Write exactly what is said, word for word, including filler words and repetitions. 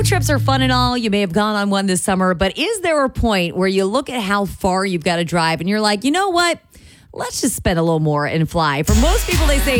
trips are fun and all. You may have gone on one this summer, but is there a point where you look at how far you've got to drive and you're like, you know what? Let's just spend a little more and fly. For most people, they say